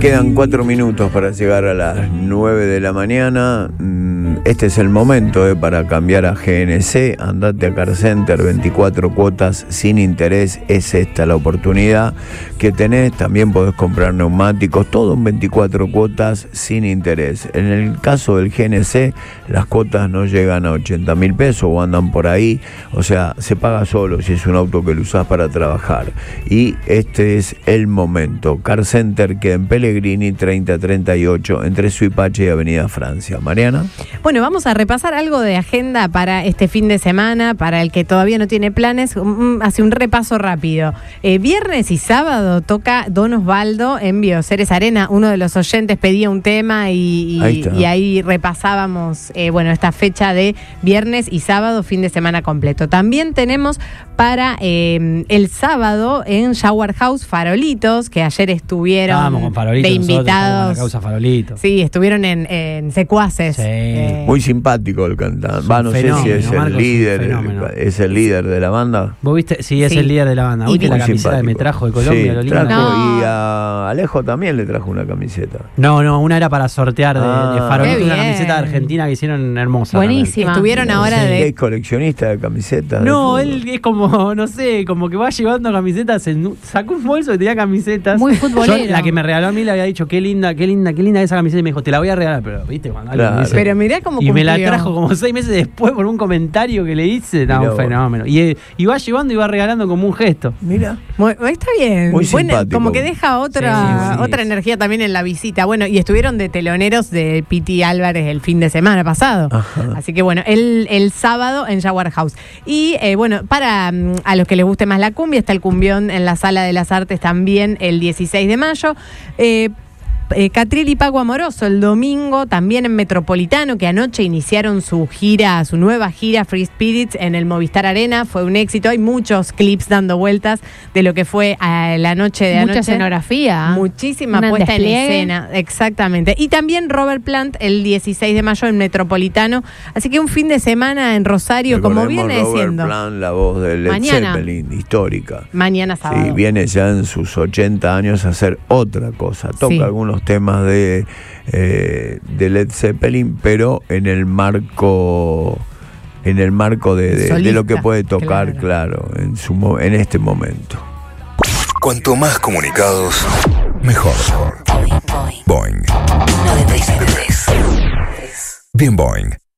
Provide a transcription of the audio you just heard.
Quedan 4 minutos para llegar a las 9 de la mañana. Este es el momento para cambiar a GNC. Andate a Car Center, 24 cuotas sin interés. Es esta la oportunidad que tenés. También podés comprar neumáticos, todo en 24 cuotas sin interés. En el caso del GNC, las cuotas no llegan a 80.000 pesos o andan por ahí. O sea, se paga solo si es un auto que lo usás para trabajar. Y este es el momento. Car Center queda en Pellegrini 3038 entre Suipache y Avenida Francia. Mariana. Bueno, vamos a repasar algo de agenda para este fin de semana, para el que todavía no tiene planes. Hace un repaso rápido. Viernes y sábado toca Don Osvaldo en Bioceres Arena. Uno de los oyentes pedía un tema y ahí repasábamos esta fecha de viernes y sábado, fin de semana completo. También tenemos para el sábado en Shower House Farolitos, que ayer estuvieron con Farolitos, de invitados. La causa Farolitos. Sí, estuvieron en Secuaces. Sí. Muy simpático el cantante. No sé si es el líder. ¿Es el líder de la banda? ¿Vos viste? Sí, es el líder de la banda. ¿Viste la camiseta simpático. que me trajo de Colombia? Sí, lo lindo? y a Alejo también le trajo una camiseta. No, una era para sortear de Farolitos, una bien. camiseta de Argentina que hicieron hermosa. Buenísima. Estuvieron ahora de... ¿Es coleccionista de camisetas? No, él es como, no sé, como que va llevando camisetas. Sacó un bolso que tenía camisetas. Muy futbolero. Yo, la que me regaló a mí le había dicho, qué linda esa camiseta. Y me dijo, te la voy a regalar. Pero, ¿viste? Cuando alguien dice, Pero mirá cómo y cumplió. me la trajo como 6 meses después por un comentario que le hice. No, un fenómeno. Y va llevando y va regalando como un gesto. Mira. Está bien. Muy simpático. Como que deja otra Sí. energía también en la visita. Bueno, y estuvieron de teloneros de Piti Álvarez el fin de semana pasado. Ajá. Así que bueno, el sábado en Shower House. Y para a los que les guste más la cumbia, está el cumbión en la Sala de las Artes también el 16 de mayo. Catriel y Pago Amoroso el domingo también en Metropolitano, que anoche iniciaron su nueva gira Free Spirits en el Movistar Arena. Fue un éxito, hay muchos clips dando vueltas de lo que fue la noche de anoche. Mucha escenografía. Muchísima Un puesta en despliegue. escena, exactamente. Y también Robert Plant el 16 de mayo en Metropolitano. Así que un fin de semana en Rosario, como viene Robert diciendo. Plant, la voz de Led Mañana. Zeppelin, histórica. Mañana sábado. Sí, viene ya en sus 80 años a hacer otra cosa. Toca algunos temas de Led Zeppelin, pero en el marco de lo que puede tocar, claro, en este momento. Cuanto más comunicados, mejor. Boing. Bien Boing.